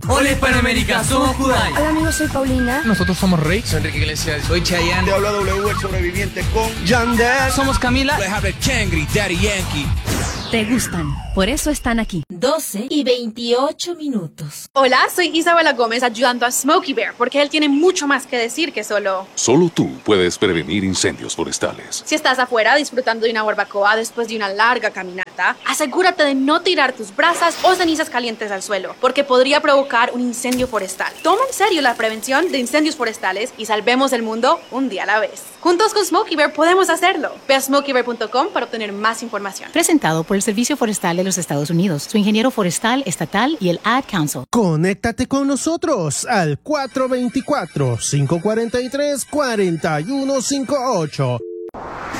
Hola Hispanoamérica, somos Kudai. Hola amigos, soy Paulina. Nosotros somos Rey. Soy Enrique Iglesias. Soy Chayanne. Te habla W, el sobreviviente con Yandel. Somos Camila. Les habla Changri, Daddy Yankee. Te gustan, por eso están aquí. 12:28. Hola, soy Isabela Gómez ayudando a Smokey Bear porque él tiene mucho más que decir que solo... Solo tú puedes prevenir incendios forestales. Si estás afuera disfrutando de una barbacoa después de una larga caminata, asegúrate de no tirar tus brasas o cenizas calientes al suelo porque podría provocar un incendio forestal. Toma en serio la prevención de incendios forestales y salvemos el mundo un día a la vez. Juntos con Smokey Bear podemos hacerlo. Ve a smokeybear.com para obtener más información. Presentado por el Servicio Forestal de los Estados Unidos, su ingeniero forestal, estatal y el Ad Council. Conéctate con nosotros al 424-543-4158.